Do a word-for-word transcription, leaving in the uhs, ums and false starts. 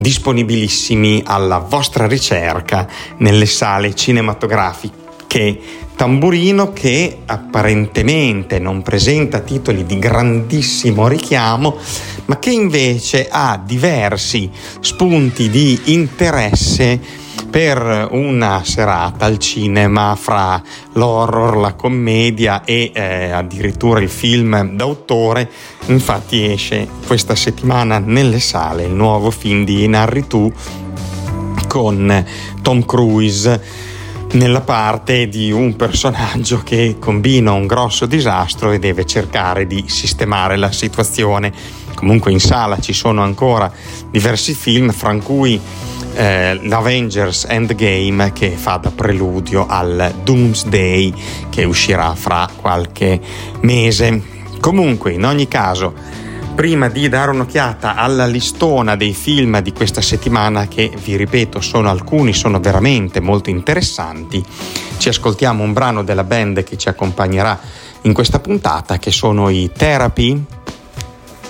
disponibilissimi alla vostra ricerca nelle sale cinematografiche. Tamburino che apparentemente non presenta titoli di grandissimo richiamo, ma che invece ha diversi spunti di interesse per una serata al cinema fra l'horror, la commedia e eh, addirittura il film d'autore. Infatti esce questa settimana nelle sale il nuovo film di Inarritu con Tom Cruise nella parte di un personaggio che combina un grosso disastro e deve cercare di sistemare la situazione. Comunque in sala ci sono ancora diversi film, fra cui eh, l'Avengers Endgame, che fa da preludio al Doomsday che uscirà fra qualche mese. Comunque, in ogni caso, prima di dare un'occhiata alla listona dei film di questa settimana, che vi ripeto sono alcuni, sono veramente molto interessanti, ci ascoltiamo un brano della band che ci accompagnerà in questa puntata, che sono i Therapy